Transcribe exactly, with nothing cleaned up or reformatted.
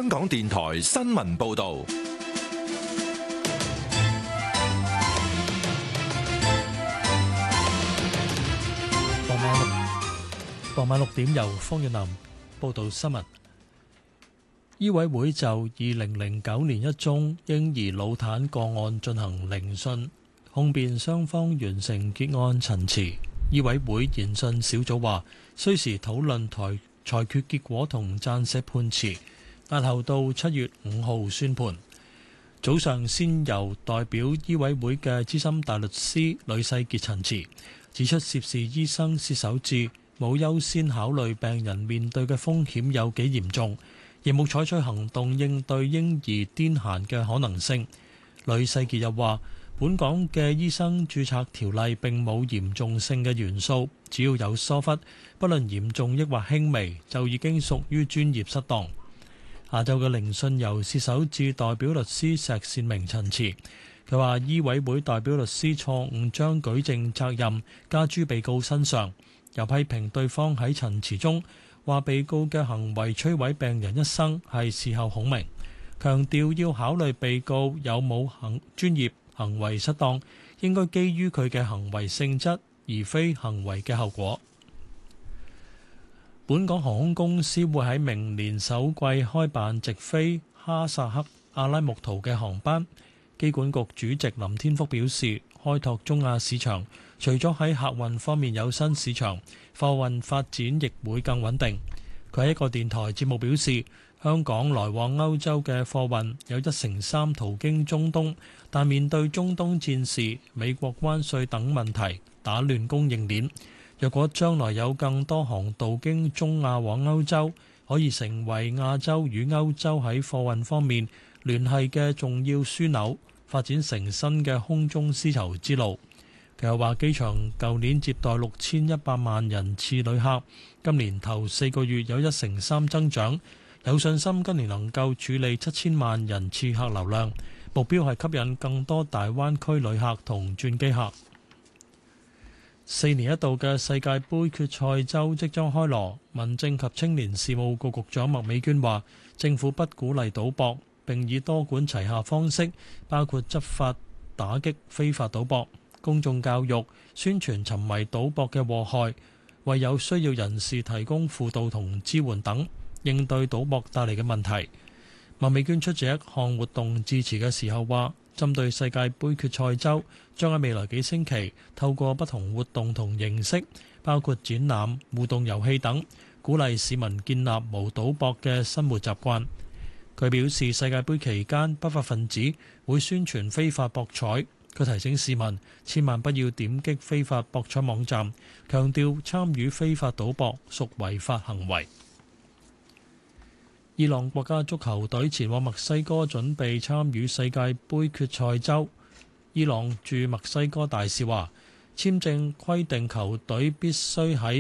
香港電台新聞報道。 傍晚六傍晚六點，由方遠南報道新聞。醫委會就二零零九年一宗嬰兒腦癱個案進行聆訊，控辯雙方完成結案陳詞。醫委會研訊小組話，需時討論裁裁決結果同撰寫判詞，押後到七月五號宣判。早上先由代表醫委會嘅資深大律師呂世傑陳詞，指出涉事醫生撿手指冇優先考慮病人面對嘅風險有幾嚴重，亦冇採取行動應對嬰兒癲癇嘅可能性。呂世傑又話，本港嘅醫生註冊條例並冇嚴重性嘅元素，只要有疏忽，不論嚴重抑或輕微，就已經屬於專業失當。下晝嘅聆訊由撿手指代表律師石善明陳詞，佢話醫委會代表律師錯誤將舉證責任加諸被告身上，又批評對方喺陳詞中話被告嘅行為摧毀病人一生係事後孔明，強調要考慮被告有冇行專業行為失當，應該基於佢嘅行為性質，而非行為嘅後果。本港航空公司會喺明年首季開辦直飛哈薩克阿拉木圖嘅航班。機管局主席林天福表示，開拓中亞市場，除咗喺客運方面有新市場，貨運發展亦會更穩定。佢喺一個電台節目表示，香港來往歐洲嘅貨運有一成三途經中東，但面對中東戰事、美國關稅等問題，打亂供應鏈。若果將來有更多航道經中亞往歐洲，可以成為亞洲與歐洲喺貨運方面聯繫嘅重要樞紐，發展成新嘅空中絲綢之路。佢又話，機場舊年接待六千一百萬人次旅客，今年頭四個月有一成三增長，有信心今年能夠處理七千萬人次客流量，目標係吸引更多大灣區旅客同轉機客。四年一度嘅世界盃決賽周即將開鑼，民政及青年事務局局長麥美娟話，政府不鼓勵賭博，並以多管齊下方式，包括執法打擊非法賭博、公眾教育、宣傳沉迷賭博嘅禍害，為有需要人士提供輔導同支援等，應對賭博帶嚟嘅問題。麥美娟出席一項活動致辭嘅時候話，針對世界盃決賽周，將喺未來幾星期透過不同活動同形式，包括展覽、互動遊戲等，鼓勵市民建立無賭博嘅生活習慣。佢表示，世界盃期間不法分子會宣傳非法博彩，佢提醒市民千萬不要點擊非法博彩網站，強調參與非法賭博屬違法行為。伊朗國家足球隊前往墨西哥準備參與世界盃決賽周。伊朗駐墨西哥大使話，簽證規定球隊必須喺